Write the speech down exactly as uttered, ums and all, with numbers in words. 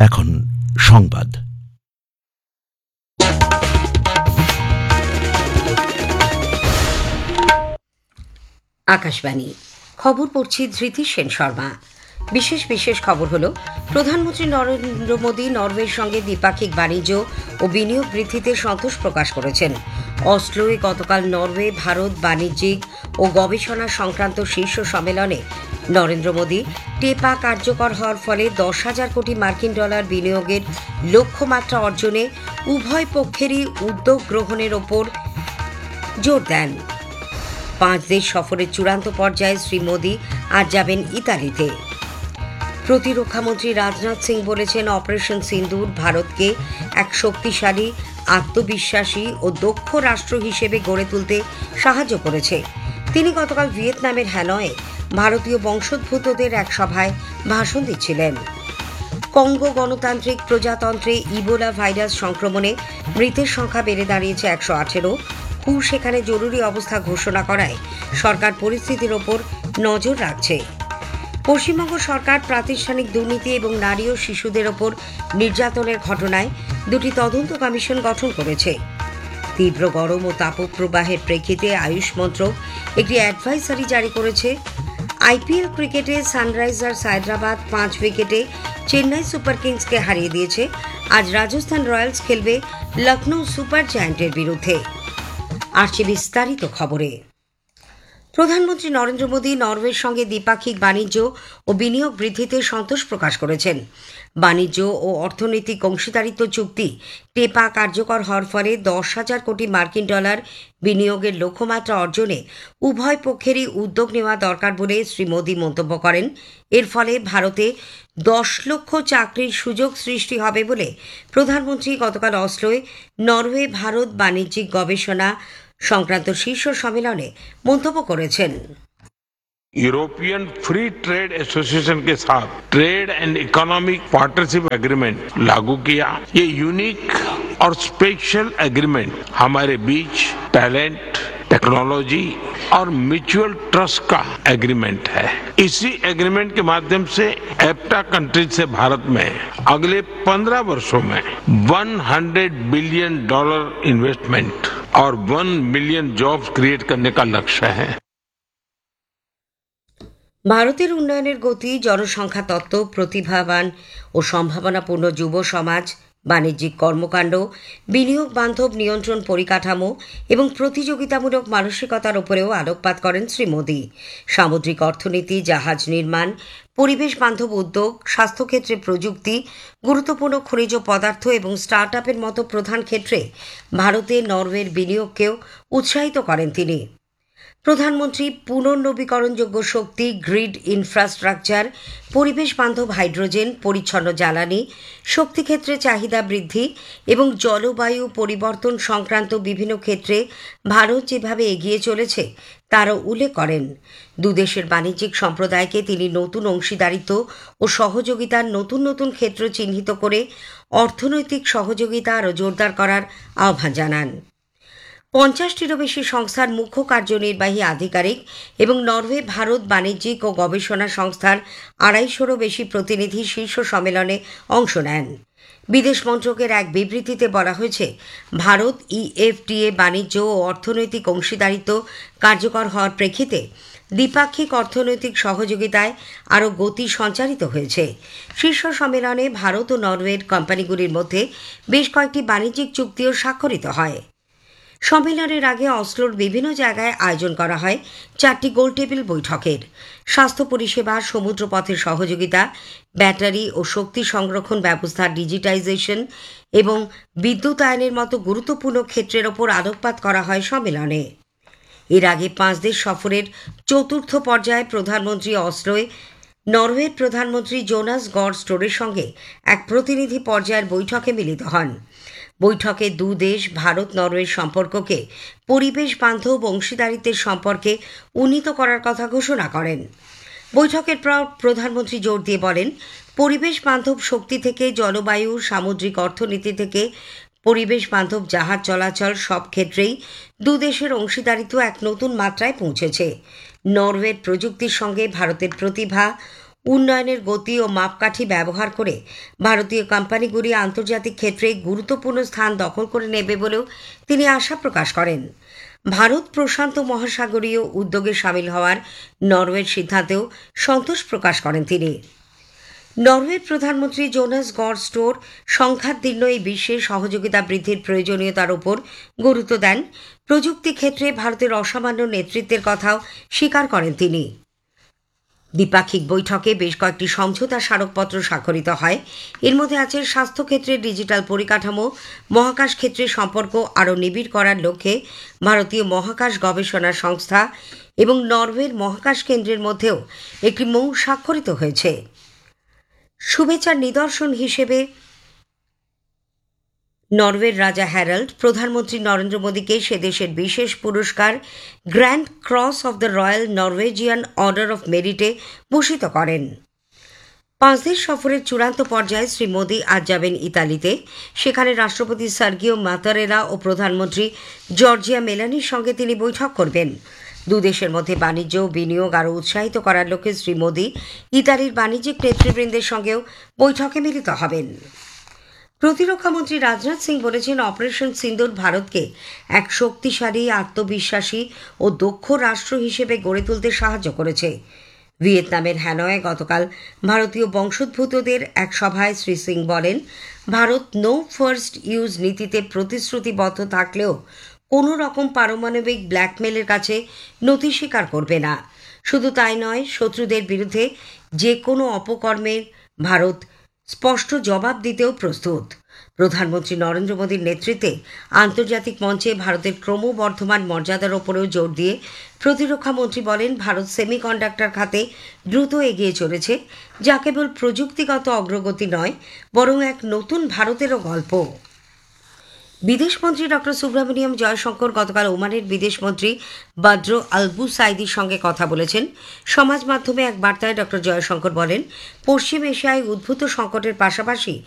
এখন সংবাদ। আকাশবাণী খবর পড়ছি ধৃতি সেন শর্মা। বিশেষ বিশেষ খবর হলো, প্রধানমন্ত্রী নরেন্দ্র মোদী নরওয়ের সঙ্গে দ্বিপাক্ষিক বাণিজ্য ও বিনিয়োগ বৃদ্ধিতে সন্তোষ প্রকাশ করেছেন। অসলোয় গতকাল নরওয়ে ভারত বাণিজ্যিক ও গবেষণা সংক্রান্ত শীর্ষ সম্মেলনে নরেন্দ্র মোদী টেপা কার্যকর হওয়ার ফলে দশ হাজার কোটি মার্কিন ডলার বিনিয়োগের লক্ষ্যমাত্রা অর্জনে উভয় পক্ষেরই উদ্যোগ গ্রহণের ওপর জোর দেন। পাঁচ দেশ সফরের চূড়ান্ত পর্যায়ে শ্রী মোদী আজ যাবেন ইতালিতে। প্রতিরক্ষামন্ত্রী রাজনাথ সিং বলেছেন, অপারেশন সিন্দুর ভারতকে এক শক্তিশালী, আত্মবিশ্বাসী ও দক্ষ রাষ্ট্র হিসেবে গড়ে তুলতে সাহায্য করেছে। তিনি গতকাল ভিয়েতনামের হ্যানয়ে ভারতীয় বংশোদ্ভূতদের এক সভায় ভাষণ দিচ্ছিলেন। কঙ্গো গণতান্ত্রিক প্রজাতন্ত্রে ইবোলা ভাইরাস সংক্রমণে মৃতের সংখ্যা বেড়ে দাঁড়িয়েছে একশো আঠেরো। হু সেখানে জরুরি অবস্থা ঘোষণা করায় সরকার পরিস্থিতির ওপর নজর রাখছে। পশ্চিমবঙ্গ সরকার প্রাতিষ্ঠানিক দুর্নীতি এবং নারী ও শিশুদের ওপর নির্যাতনের ঘটনায় দুটি তদন্ত কমিশন গঠন করেছে। তীব্র গরম ও তাপপ্রবাহের প্রেক্ষিতে আয়ুষ মন্ত্রক একটি অ্যাডভাইসারি জারি করেছে। আইপিএল ক্রিকেটে সানরাইজার্স হায়দ্রাবাদ পাঁচ উইকেটে চেন্নাই সুপার কিংসকে হারিয়ে দিয়েছে। আজ রাজস্থান রয়্যালস খেলবে লখনৌ সুপার জায়ান্টের বিরুদ্ধে। আসছে বিস্তারিত খবরে। প্রধানমন্ত্রী নরেন্দ্র মোদী নরওয়ের সঙ্গে দ্বিপাক্ষিক বাণিজ্য ও বিনিয়োগ বৃদ্ধিতে সন্তোষ প্রকাশ করেছেন। বাণিজ্য ও অর্থনৈতিক অংশীদারিত্ব চুক্তি টেপা কার্যকর হওয়ার ফলে দশ হাজার কোটি মার্কিন ডলার বিনিয়োগের লক্ষ্যমাত্রা অর্জনে উভয় পক্ষেরই উদ্যোগ নেওয়া দরকার বলে শ্রী মোদী মন্তব্য করেন। এর ফলে ভারতে দশ লক্ষ চাকরির সুযোগ সৃষ্টি হবে বলে প্রধানমন্ত্রী গতকাল অসলোয় নরওয়ে ভারত বাণিজ্যিক গবেষণা সংক্রান্ত শীর্ষ সম্মেলনে মন্তব্য করেছেন। यूरोपियन फ्री ट्रेड एसोसिएशन के साथ trade and economic partnership agreement लागू किया। ये यूनिक और स्पेशल एग्रीमेंट हमारे बीच टैलेंट, टेक्नोलॉजी और म्यूचुअल ट्रस्ट का एग्रीमेंट है। इसी एग्रीमेंट के माध्यम से एप्टा कंट्रीज से भारत में अगले पंद्रह वर्षों में सौ बिलियन डॉलर इन्वेस्टमेंट और वन मिलियन जॉब्स क्रिएट करने का लक्ष्य है। ভারতের উন্নয়নের গতি, জনসংখ্যা তত্ত্ব, প্রতিভাবান ও সম্ভাবনাপূর্ণ যুব সমাজ, বাণিজ্যিক কর্মকাণ্ড, বিনিয়োগ বান্ধব নিয়ন্ত্রণ পরিকাঠামো এবং প্রতিযোগিতামূলক মানসিকতার উপরেও আলোকপাত করেন শ্রী মোদী। সামুদ্রিক অর্থনীতি, জাহাজ নির্মাণ, পরিবেশ বান্ধব উদ্যোগ, স্বাস্থ্যক্ষেত্রে প্রযুক্তি, গুরুত্বপূর্ণ খনিজ পদার্থ এবং স্টার্ট আপের মতো প্রধান ক্ষেত্রে ভারতে নরওয়ের বিনিয়োগকেও উৎসাহিত করেন তিনি। প্রধানমন্ত্রী পুনর্নবীকরণযোগ্য শক্তি, গ্রিড ইনফ্রাস্ট্রাকচার, পরিবেশ বান্ধব হাইড্রোজেন, পরিচ্ছন্ন জ্বালানি, শক্তিক্ষেত্রে চাহিদা বৃদ্ধি এবং জলবায়ু পরিবর্তন সংক্রান্ত বিভিন্ন ক্ষেত্রে ভারত যেভাবে এগিয়ে চলেছে তারও উল্লেখ করেন। দুদেশের বাণিজ্যিক সম্প্রদায়কে তিনি নতুন অংশীদারিত্ব ও সহযোগিতার নতুন নতুন ক্ষেত্র চিহ্নিত করে অর্থনৈতিক সহযোগিতা আরও জোরদার করার আহ্বান জানান। পঞ্চাশটিরও বেশি সংস্থার মুখ্য কার্যনির্বাহী আধিকারিক এবং নরওয়ে ভারত বাণিজ্যিক ও গবেষণা সংস্থার আড়াইশোরও বেশি প্রতিনিধি শীর্ষ সম্মেলনে অংশ নেন। বিদেশ মন্ত্রকের এক বিবৃতিতে বলা হয়েছে, ভারত ইএফটিএ বাণিজ্য ও অর্থনৈতিক অংশীদারিত্ব কার্যকর হওয়ার প্রেক্ষিতে দ্বিপাক্ষিক অর্থনৈতিক সহযোগিতায় আরও গতি সঞ্চারিত হয়েছে। শীর্ষ সম্মেলনে ভারত ও নরওয়ের কোম্পানিগুলির মধ্যে বেশ কয়েকটি বাণিজ্যিক চুক্তিও স্বাক্ষরিত হয়। সম্মেলনের আগে অসলোর বিভিন্ন জায়গায় আয়োজন করা হয় চারটি গোলটেবিল বৈঠকের। স্বাস্থ্য পরিষেবা, সমুদ্রপথের সহযোগিতা, ব্যাটারি ও শক্তি সংরক্ষণ ব্যবস্থার ডিজিটাইজেশন এবং বিদ্যুতায়নের মতো গুরুত্বপূর্ণ ক্ষেত্রের ওপর আলোকপাত করা হয় সম্মেলনে। এর আগে পাঁচ দেশ সফরের চতুর্থ পর্যায়ে প্রধানমন্ত্রী অসলোয় নরওয়ের প্রধানমন্ত্রী জোনাস গড স্টোরের সঙ্গে এক প্রতিনিধি পর্যায়ের বৈঠকে মিলিত হন। বৈঠকে দু দেশ ভারত নরওয়ের সম্পর্ককে পরিবেশ বান্ধব অংশীদারিত্বের সম্পর্কে উন্নীত করার কথা ঘোষণা করেন। বৈঠকের পর প্রধানমন্ত্রী জোর দিয়ে বলেন, পরিবেশ বান্ধব শক্তি থেকে জলবায়ু, সামুদ্রিক অর্থনীতি থেকে পরিবেশ বান্ধব জাহাজ চলাচল সব ক্ষেত্রেই দু দেশের অংশীদারিত্ব এক নতুন মাত্রায় পৌঁছেছে। নরওয়ের প্রযুক্তির সঙ্গে ভারতের প্রতিভা উন্নয়নের গতি ও মাপকাঠি ব্যবহার করে ভারতীয় কোম্পানিগুলি আন্তর্জাতিক ক্ষেত্রে গুরুত্বপূর্ণ স্থান দখল করে নেবে বলেও তিনি আশা প্রকাশ করেন। ভারত প্রশান্ত মহাসাগরীয় উদ্যোগে সামিল হওয়ার নরওয়ের সিদ্ধান্তেও সন্তোষ প্রকাশ করেন তিনি। নরওয়ের প্রধানমন্ত্রী জোনাস গর স্টোর সংঘাতদীর্ণ এই বিশ্বে সহযোগিতা বৃদ্ধির প্রয়োজনীয়তার উপর গুরুত্ব দেন। প্রযুক্তি ক্ষেত্রে ভারতের অসামান্য নেতৃত্বের কথাও স্বীকার করেন তিনি। দ্বিপাক্ষিক বৈঠকে বেশ কয়েকটি সমঝোতা স্মারকপত্র স্বাক্ষরিত হয়। এর মধ্যে আছে স্বাস্থ্যক্ষেত্রে ডিজিটাল পরিকাঠামো, মহাকাশ ক্ষেত্রে সম্পর্ক আরও নিবিড় করার লক্ষ্যে ভারতীয় মহাকাশ গবেষণা সংস্থা এবং নরওয়ের মহাকাশ কেন্দ্রের মধ্যেও একটি মৌ স্বাক্ষরিত হয়েছে। শুভেচ্ছার নিদর্শন হিসেবে নরওয়ের রাজা হ্যারাল্ড প্রধানমন্ত্রী নরেন্দ্র মোদীকে সে দেশের বিশেষ পুরস্কার grand cross of the royal Norwegian order of মেরিটে ভূষিত করেন। পাঁচ দেশ সফরের চূড়ান্ত পর্যায়ে শ্রী মোদী আজ যাবেন ইতালিতে। সেখানে রাষ্ট্রপতি সার্গিও মাতারেলা ও প্রধানমন্ত্রী জর্জিয়া মেলানির সঙ্গে তিনি বৈঠক করবেন। দুদেশের মধ্যে বাণিজ্য ও বিনিয়োগ আরও উৎসাহিত করার লক্ষ্যে শ্রী মোদী ইতালির বাণিজ্যিক নেতৃবৃন্দের সঙ্গেও বৈঠকে মিলিত হবেন। প্রতিরক্ষামন্ত্রী রাজনাথ সিং বলেছেন, অপারেশন সিন্দুর ভারতকে এক শক্তিশালী, আত্মবিশ্বাসী ও দক্ষ রাষ্ট্র হিসেবে গড়ে তুলতে সাহায্য করেছে। ভিয়েতনামের হ্যানয়ে গতকাল ভারতীয় বংশোদ্ভূতদের এক সভায় শ্রী সিং বলেন, ভারত নো ফার্স্ট ইউজ নীতিতে প্রতিশ্রুতিবদ্ধ থাকলেও কোনো রকম পারমাণবিক ব্ল্যাকমেলের কাছে নতি স্বীকার করবে না। শুধু তাই নয়, শত্রুদের বিরুদ্ধে যে কোনো অপকর্মের ভারত স্পষ্ট জবাব দিতেও প্রস্তুত। প্রধানমন্ত্রী নরেন্দ্র মোদীর নেতৃত্বে আন্তর্জাতিক মঞ্চে ভারতের ক্রমবর্ধমান মর্যাদার ওপরেও জোর দিয়ে প্রতিরক্ষামন্ত্রী বলেন, ভারত সেমিকন্ডাক্টর খাতে দ্রুত এগিয়ে চলেছে, যা কেবল প্রযুক্তিগত অগ্রগতি নয়, বরং এক নতুন ভারতেরও গল্প। বিদেশমন্ত্রী ডক্টর সুব্রমণিয়াম জয়শঙ্কর গতকাল ওমানের বিদেশমন্ত্রী বদ্র আলবুসাইদির সঙ্গে কথা বলেছেন। সমাজ মাধ্যমে এক বার্তায় ডক্টর জয়শঙ্কর বলেন, পশ্চিম এশিয়ায় উদ্ভূত সংকটের পাশাপাশি